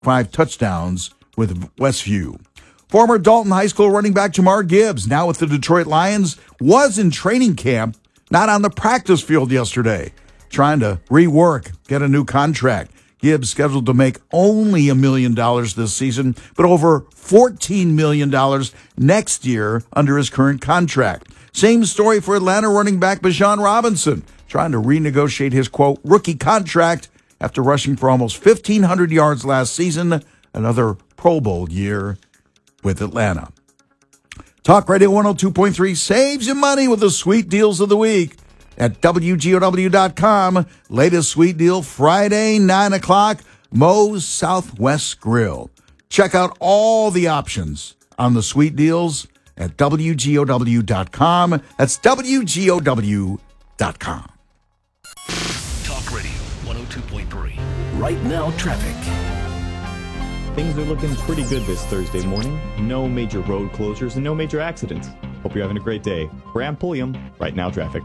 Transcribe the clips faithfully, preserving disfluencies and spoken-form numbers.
five touchdowns with Westview. Former Dalton High School running back Jamar Gibbs, now with the Detroit Lions, was in training camp, not on the practice field yesterday, trying to rework, get a new contract. Gibbs scheduled to make only a million dollars this season, but over fourteen million dollars next year under his current contract. Same story for Atlanta running back Bijan Robinson, trying to renegotiate his, quote, rookie contract after rushing for almost fifteen hundred yards last season, another Pro Bowl year with Atlanta. Talk Radio one oh two point three saves you money with the sweet deals of the week at W G O W dot com. Latest sweet deal Friday, nine o'clock, Moe's Southwest Grill. Check out all the options on the sweet deals at W G O W dot com. That's W G O W dot com. Talk Radio one oh two point three. Right now, traffic. Things are looking pretty good this Thursday morning. No major road closures and no major accidents. Hope you're having a great day. Graham Pulliam, Right Now Traffic.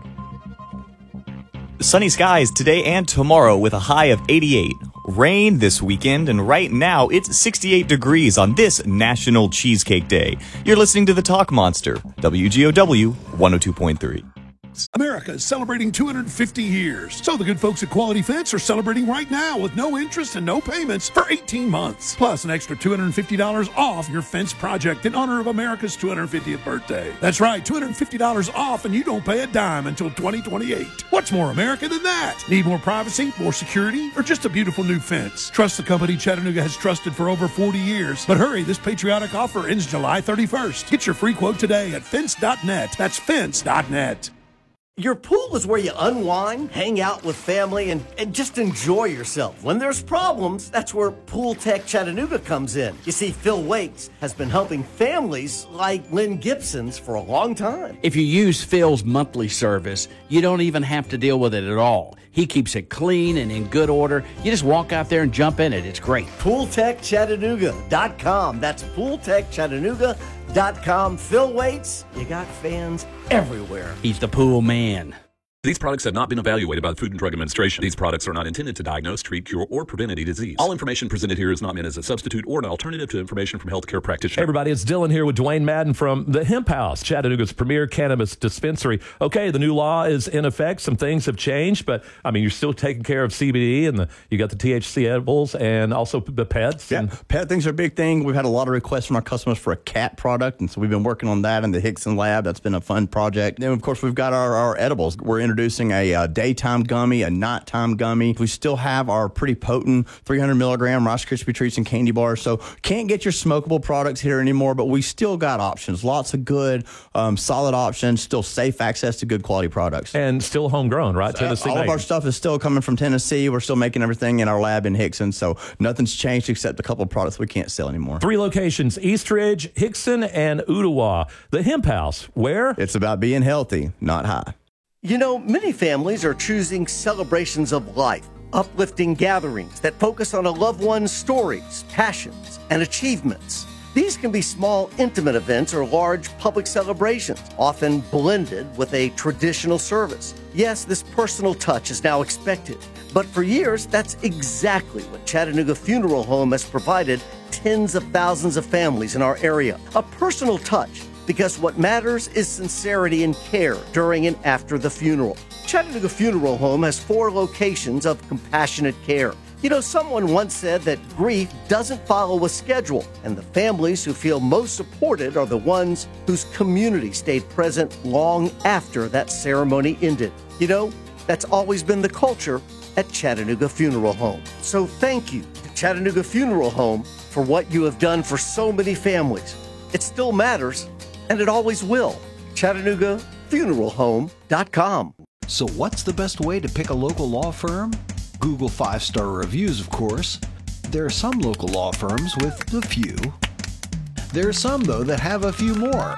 Sunny skies today and tomorrow with a high of eighty-eight. Rain this weekend, and right now it's sixty-eight degrees on this National Cheesecake Day. You're listening to The Talk Monster, W G O W one oh two point three. America is celebrating two hundred fifty years. So the good folks at Quality Fence are celebrating right now with no interest and no payments for eighteen months. Plus an extra two hundred fifty dollars off your fence project in honor of America's two hundred fiftieth birthday. That's right, two hundred fifty dollars off and you don't pay a dime until twenty twenty-eight. What's more America than that? Need more privacy, more security, or just a beautiful new fence? Trust the company Chattanooga has trusted for over forty years. But hurry, this patriotic offer ends July thirty-first. Get your free quote today at fence dot net. That's fence dot net. Your pool is where you unwind, hang out with family, and, and just enjoy yourself. When there's problems, that's where Pool Tech Chattanooga comes in. You see, Phil Wakes has been helping families like Lynn Gibson's for a long time. If you use Phil's monthly service, you don't even have to deal with it at all. He keeps it clean and in good order. You just walk out there and jump in it. It's great. pool tech chattanooga dot com. That's pool tech chattanooga dot com. Phil Waits, you got fans everywhere. He's the pool man. These products have not been evaluated by the Food and Drug Administration. These products are not intended to diagnose, treat, cure, or prevent any disease. All information presented here is not meant as a substitute or an alternative to information from healthcare practitioners. Hey everybody, it's Dylan here with Dwayne Madden from the Hemp House, Chattanooga's premier cannabis dispensary. Okay, the new law is in effect. Some things have changed, but I mean, you're still taking care of C B D, and the, you got the T H C edibles and also the pets. Yeah, and pet things are a big thing. We've had a lot of requests from our customers for a cat product, and so we've been working on that in the Hickson lab. That's been a fun project. Then, of course, we've got our, our edibles. We're introducing a uh, daytime gummy, a nighttime gummy. We still have our pretty potent three hundred milligram Rice Krispie treats and candy bars. So can't get your smokable products here anymore, but we still got options. Lots of good, um, solid options. Still safe access to good quality products. And still homegrown, right? Tennessee. Uh, all made. of our stuff is still coming from Tennessee. We're still making everything in our lab in Hickson. So nothing's changed except a couple of products we can't sell anymore. Three locations: Eastridge, Hickson, and Ottawa. The Hemp House, where? It's about being healthy, not high. You know, many families are choosing celebrations of life, uplifting gatherings that focus on a loved one's stories, passions, and achievements. These can be small, intimate events or large public celebrations, often blended with a traditional service. Yes, this personal touch is now expected, but for years, that's exactly what Chattanooga Funeral Home has provided tens of thousands of families in our area. A personal touch, because what matters is sincerity and care during and after the funeral. Chattanooga Funeral Home has four locations of compassionate care. You know, someone once said that grief doesn't follow a schedule, and the families who feel most supported are the ones whose community stayed present long after that ceremony ended. You know, that's always been the culture at Chattanooga Funeral Home. So thank you to Chattanooga Funeral Home for what you have done for so many families. It still matters, and it always will. Chattanooga Funeral Home dot com. So what's the best way to pick a local law firm? Google five-star reviews, of course. There are some local law firms with a few. There are some, though, that have a few more.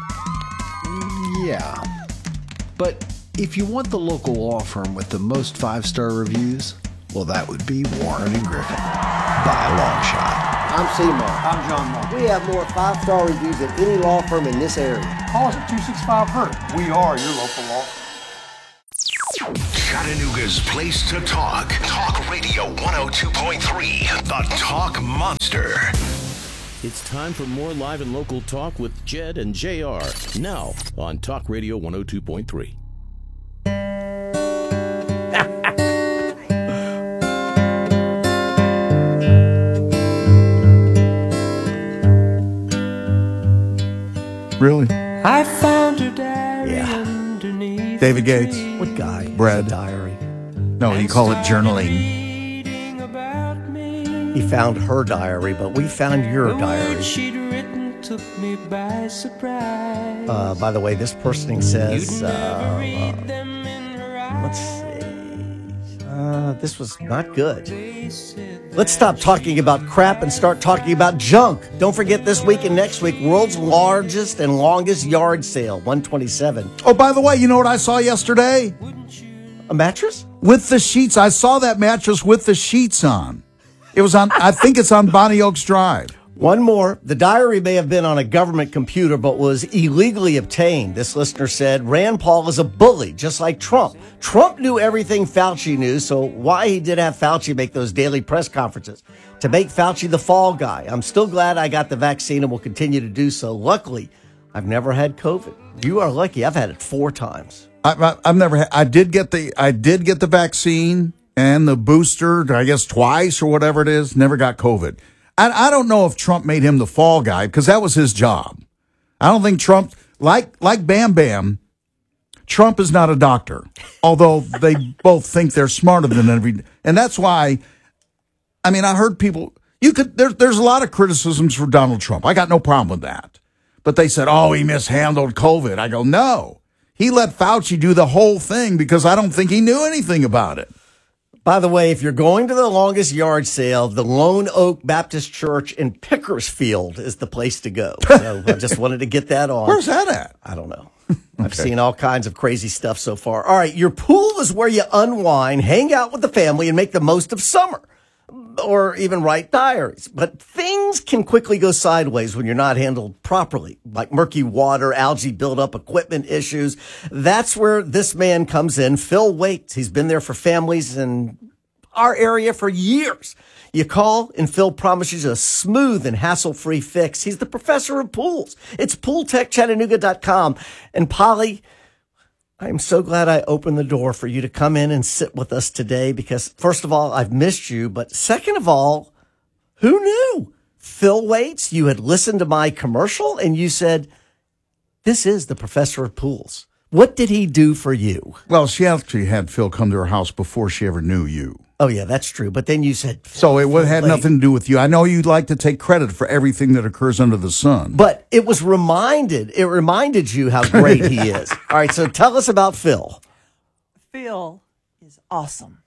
Yeah. But if you want the local law firm with the most five-star reviews, well, that would be Warren and Griffin, by a long shot. I'm Seymour. I'm John Moore. We have more five-star reviews than any law firm in this area. Call us at two six five H U R T. We are your local law firm. Chattanooga's place to talk. Talk Radio one oh two point three, the Talk Monster. It's time for more live and local talk with Jed and J R. Now on Talk Radio one oh two point three. Really? I found her diary underneath David Gates. What guy? Bread. It's a diary. No, you call it journaling. He found her diary, but we found your diary. She'd written took me by surprise. Uh, by the way, this person says, uh, uh, let's see. Uh, this was not good. Let's stop talking about crap and start talking about junk. Don't forget this week and next week, world's largest and longest yard sale, one twenty-seven. Oh, by the way, you know what I saw yesterday? A mattress? With the sheets. I saw that mattress with the sheets on. It was on, I think it's on Bonnie Oaks Drive. One more. The diary may have been on a government computer, but was illegally obtained. This listener said, Rand Paul is a bully, just like Trump. Trump knew everything Fauci knew, so why he did have Fauci make those daily press conferences? To make Fauci the fall guy. I'm still glad I got the vaccine and will continue to do so. Luckily, I've never had COVID. You are lucky. I've had it four times. I, I, I've never had, I did get the, I did get the vaccine and the booster, I guess twice or whatever it is. Never got COVID. I, I don't know if Trump made him the fall guy because that was his job. I don't think Trump, like like Bam Bam, Trump is not a doctor, although they both think they're smarter than every. And that's why, I mean, I heard people, you could, there, there's a lot of criticisms for Donald Trump. I got no problem with that. But they said, oh, he mishandled COVID. I go, no. He let Fauci do the whole thing because I don't think he knew anything about it. By the way, if you're going to the longest yard sale, the Lone Oak Baptist Church in Pickersfield is the place to go. So I just wanted to get that on. Where's that at? I don't know. I've seen all kinds of crazy stuff so far. All right, your pool is where you unwind, hang out with the family, and make the most of summer. Or even write diaries. But things can quickly go sideways when you're not handled properly, like murky water, algae buildup, equipment issues. That's where this man comes in, Phil Waits. He's been there for families in our area for years. You call, and Phil promises you a smooth and hassle-free fix. He's the professor of pools. It's pool tech chattanooga dot com. And Polly, I am so glad I opened the door for you to come in and sit with us today because, first of all, I've missed you. But second of all, who knew? Phil Waits, you had listened to my commercial and you said, this is the professor of pools. What did he do for you? Well, she actually had Phil come to her house before she ever knew you. Oh, yeah, that's true. But then you said... So it had nothing to do with you. I know you'd like to take credit for everything that occurs under the sun. But it was reminded, it reminded you how great he is. All right, so tell us about Phil. Phil is awesome.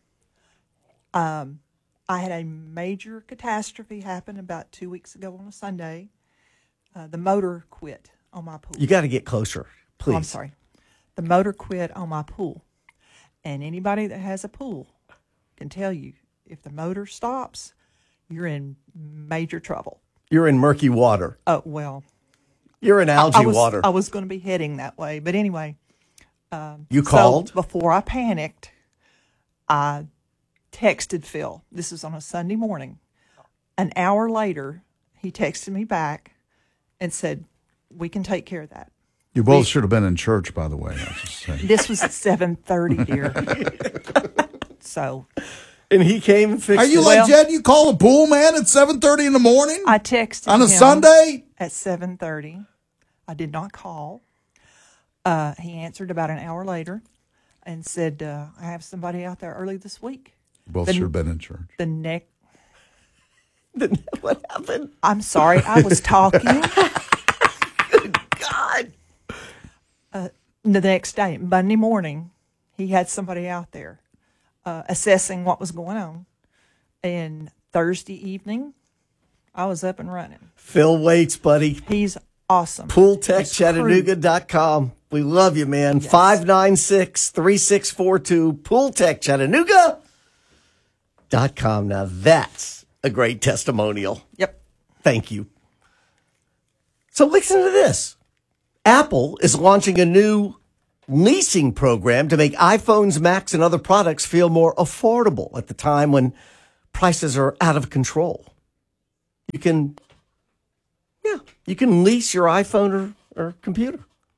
Um, I had a major catastrophe happen about two weeks ago on a Sunday. Uh, the motor quit on my pool. You got to get closer, please. Oh, I'm sorry. The motor quit on my pool. And anybody that has a pool can tell you, if the motor stops, you're in major trouble. You're in murky water. Oh, well. You're in algae I, I was, water. I was going to be heading that way. But anyway. Um, you called? So before I panicked, I texted Phil. This was on a Sunday morning. An hour later, he texted me back and said, we can take care of that. You both we, should have been in church, by the way. I was just saying. This was at seven thirty, dear. So, and he came and fixed it. Are you it. like well, Jed? You call a pool man at seven thirty in the morning? I texted on a him Sunday at seven thirty. I did not call. Uh, he answered about an hour later and said, uh, "I have somebody out there early this week." Both the, should have been in church. The next. What happened? I'm sorry, I was talking. Good God. Uh, the next day, Monday morning, he had somebody out there uh, assessing what was going on. And Thursday evening, I was up and running. Phil Waits, buddy. He's awesome. pool tech chattanooga dot com. We love you, man. Yes. five nine six, three six four two, pool tech chattanooga dot com. Now that's a great testimonial. Yep. Thank you. So listen to this. Apple is launching a new leasing program to make iPhones, Macs, and other products feel more affordable at the time when prices are out of control. You can, yeah, you can lease your iPhone or, or computer.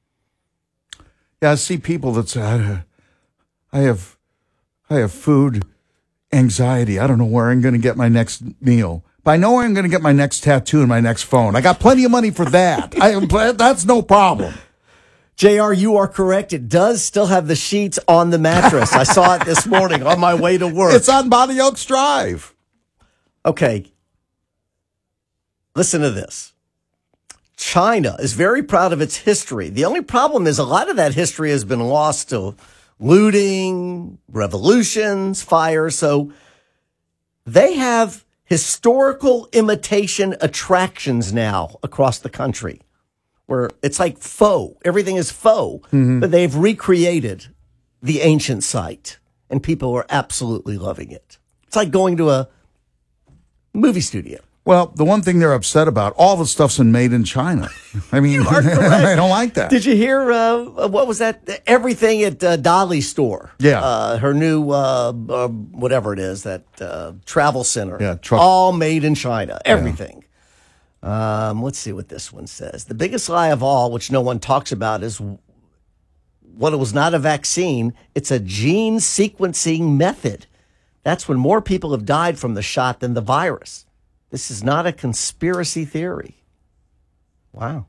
Yeah, I see people that say, I I have, I have food anxiety. I don't know where I'm going to get my next meal. But I know where I'm going to get my next tattoo and my next phone. I got plenty of money for that. I, that's no problem. J R, you are correct. It does still have the sheets on the mattress. I saw it this morning on my way to work. It's on Bonnie Oaks Drive. Okay. Listen to this. China is very proud of its history. The only problem is a lot of that history has been lost to looting, revolutions, fires. So they have historical imitation attractions now across the country where it's like faux. Everything is faux, mm-hmm. but they've recreated the ancient site and people are absolutely loving it. It's like going to a movie studio. Well, the one thing they're upset about, all the stuff's been made in China. I mean, I don't like that. Did you hear, uh, what was that? Everything at uh, Dolly's store. Yeah. Uh, her new, uh, uh, whatever it is, that uh, travel center. Yeah, truck. All made in China. Everything. Yeah. Um, let's see what this one says. The biggest lie of all, which no one talks about, is what it was not a vaccine. It's a gene sequencing method. That's when more people have died from the shot than the virus. This is not a conspiracy theory. Wow.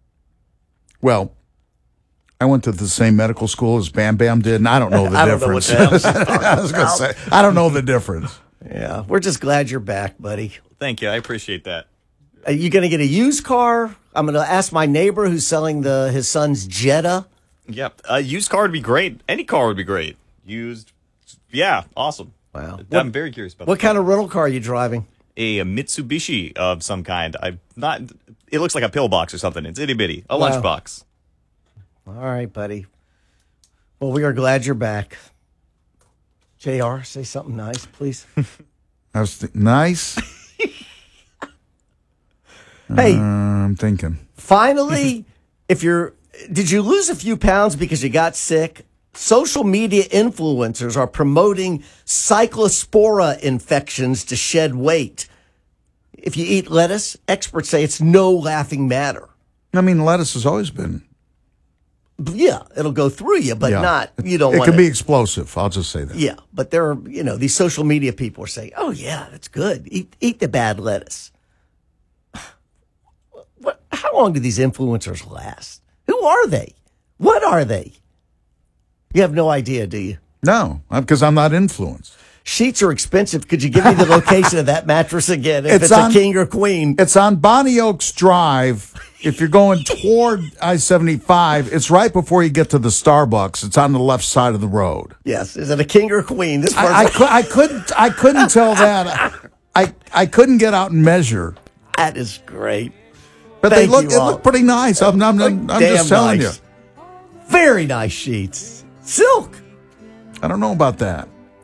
Well, I went to the same medical school as Bam Bam did, and I don't know the I difference. Don't know what the hell I was going to say, I don't know the difference. Yeah, we're just glad you're back, buddy. Thank you. I appreciate that. Are you going to get a used car? I'm going to ask my neighbor who's selling the his son's Jetta. Yep. A used car would be great. Any car would be great. Used. Yeah, awesome. Wow. I'm what, very curious about that. What kind of rental car are you driving? A, a Mitsubishi of some kind. I'm not. It looks like a pillbox or something. It's itty bitty. A wow. lunchbox. All right, buddy. Well, we are glad you're back. J R, say something nice, please. I was th- nice. Hey, uh, I'm thinking. Finally, if you're, did you lose a few pounds because you got sick? Social media influencers are promoting cyclospora infections to shed weight. If you eat lettuce, experts say it's no laughing matter. I mean, lettuce has always been. Yeah, it'll go through you, but yeah. not, you don't it want It can be explosive. I'll just say that. Yeah, but there are, you know, these social media people are saying, oh, yeah, that's good. Eat, eat the bad lettuce. What, how long do these influencers last? Who are they? What are they? You have no idea, do you? No, because I'm not influenced. Sheets are expensive. Could you give me the location of that mattress again? If it's, it's on, a king or queen. It's on Bonnie Oaks Drive. If you're going toward I seventy-five, it's right before you get to the Starbucks. It's on the left side of the road. Yes. Is it a king or queen? This I, I, cu- I couldn't. I couldn't tell that. I I couldn't get out and measure. That is great. But Thank they look. You it looked pretty nice. I'm. I'm, I'm, I'm just telling nice. you. Very nice sheets. Silk. I don't know about that.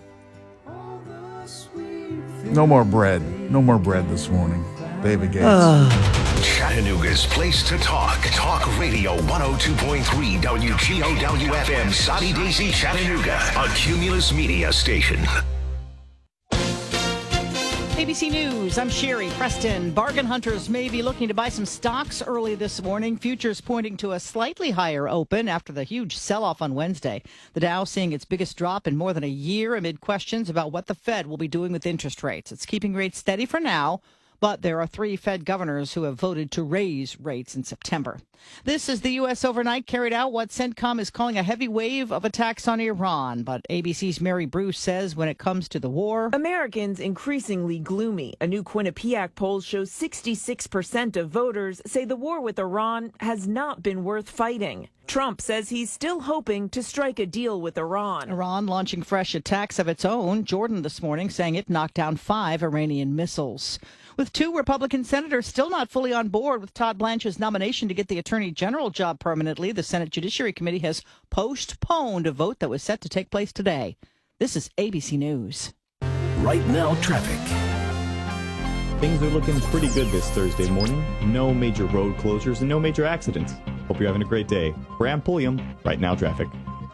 No more bread. No more bread this morning. David Gates. Uh. Chattanooga's place to talk. Talk Radio one oh two point three W G O W F M, Soddy Daisy, Chattanooga, a Cumulus Media station. A B C News, I'm Sherry Preston. Bargain hunters may be looking to buy some stocks early this morning. Futures pointing to a slightly higher open after the huge sell-off on Wednesday. The Dow seeing its biggest drop in more than a year amid questions about what the Fed will be doing with interest rates. It's keeping rates steady for now, but there are three Fed governors who have voted to raise rates in September. This is the U S overnight carried out what CENTCOM is calling a heavy wave of attacks on Iran. But A B C's Mary Bruce says when it comes to the war, Americans increasingly gloomy. A new Quinnipiac poll shows sixty-six percent of voters say the war with Iran has not been worth fighting. Trump says he's still hoping to strike a deal with Iran. Iran launching fresh attacks of its own. Jordan this morning saying it knocked down five Iranian missiles. With two Republican senators still not fully on board with Todd Blanche's nomination to get the Attorney General job permanently, the Senate Judiciary Committee has postponed a vote that was set to take place today. This is A B C News. Right now, traffic. Things are looking pretty good this Thursday morning. No major road closures and no major accidents. Hope you're having a great day. Graham Pulliam, Right Now Traffic.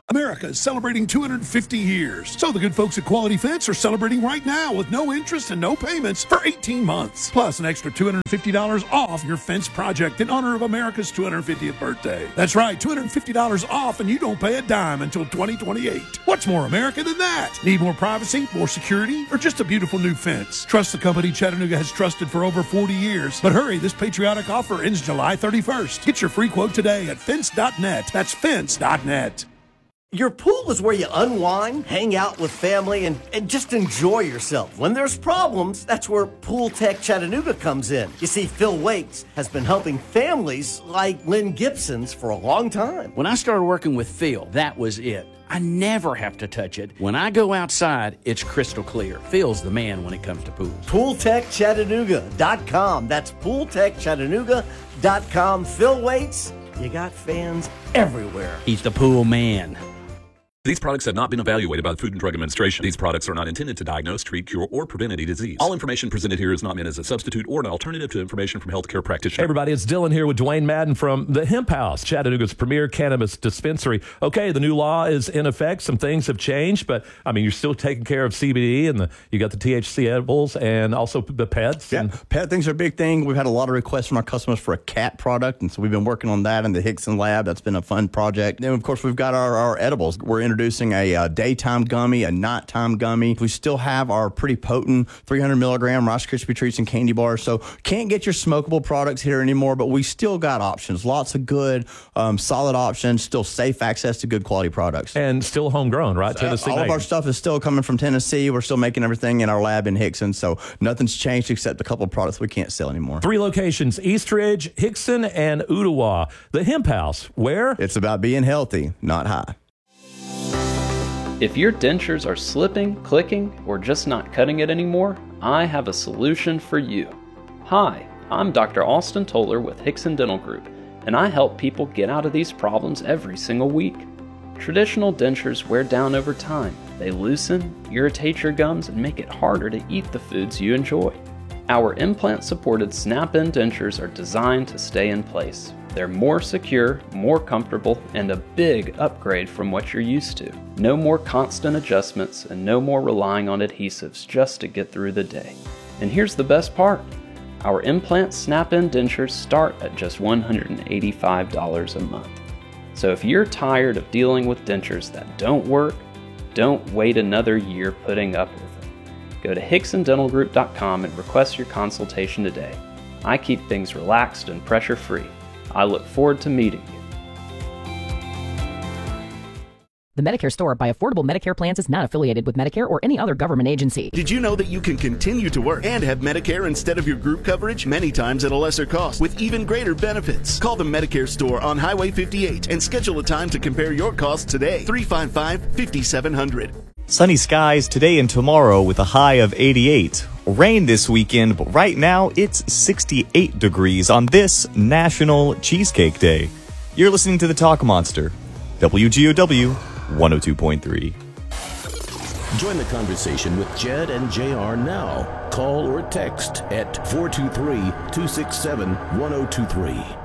America is celebrating two hundred fifty years. So the good folks at Quality Fence are celebrating right now with no interest and no payments for eighteen months. Plus an extra two hundred fifty dollars off your fence project in honor of America's two hundred fiftieth birthday. That's right, two hundred fifty dollars off and you don't pay a dime until twenty twenty-eight. What's more America than that? Need more privacy, more security, or just a beautiful new fence? Trust the company Chattanooga has trusted for over forty years. But hurry, this patriotic offer ends July thirty-first. Get your free quote today at fence dot net. That's fence dot net. Your pool is where you unwind, hang out with family, and, and just enjoy yourself. When there's problems, that's where Pool Tech Chattanooga comes in. You see, Phil Waits has been helping families like Lynn Gibson's for a long time. When I started working with Phil, that was it. I never have to touch it. When I go outside, it's crystal clear. Phil's the man when it comes to pools. pool tech chattanooga dot com. That's pool tech chattanooga dot com. Phil Waits, you got fans everywhere. He's the pool man. These products have not been evaluated by the Food and Drug Administration. These products are not intended to diagnose, treat, cure, or prevent any disease. All information presented here is not meant as a substitute or an alternative to information from healthcare practitioners. Hey everybody, it's Dylan here with Dwayne Madden from the Hemp House, Chattanooga's premier cannabis dispensary. Okay, the new law is in effect. Some things have changed, but I mean, you're still taking care of C B D, and the, you got the T H C edibles and also the pets. Yeah, and pet things are a big thing. We've had a lot of requests from our customers for a cat product, and so we've been working on that in the Hickson lab. That's been a fun project. Then, of course, we've got our, our edibles. We're introducing a uh, daytime gummy, a nighttime gummy. We still have our pretty potent three hundred milligram Rice Krispie treats and candy bars. So can't get your smokable products here anymore, but we still got options. Lots of good, um, solid options. Still safe access to good quality products. And still homegrown, right? Tennessee All made. of our stuff is still coming from Tennessee. We're still making everything in our lab in Hickson. So nothing's changed except a couple of products we can't sell anymore. Three locations: Eastridge, Hickson, and Ottawa. The Hemp House, where? It's about being healthy, not high. If your dentures are slipping, clicking, or just not cutting it anymore, I have a solution for you. Hi, I'm Doctor Austin Toller with Hickson Dental Group, and I help people get out of these problems every single week. Traditional dentures wear down over time. They loosen, irritate your gums, and make it harder to eat the foods you enjoy. Our implant-supported snap-in dentures are designed to stay in place. They're more secure, more comfortable, and a big upgrade from what you're used to. No more constant adjustments and no more relying on adhesives just to get through the day. And here's the best part. Our implant snap-in dentures start at just one hundred eighty-five dollars a month. So if you're tired of dealing with dentures that don't work, don't wait another year putting up with it. Go to hickson dental group dot com and request your consultation today. I keep things relaxed and pressure-free. I look forward to meeting you. The Medicare Store by Affordable Medicare Plans is not affiliated with Medicare or any other government agency. Did you know that you can continue to work and have Medicare instead of your group coverage, many times at a lesser cost, with even greater benefits? Call the Medicare Store on Highway fifty-eight and schedule a time to compare your costs today. three five five, five seven zero zero. Sunny skies today and tomorrow with a high of eighty-eight. Rain this weekend, but right now it's sixty-eight degrees on this National Cheesecake Day. You're listening to the Talk Monster, W G O W one oh two point three. Join the conversation with Jed and J R now. Call or text at four two three, two six seven, one oh two three.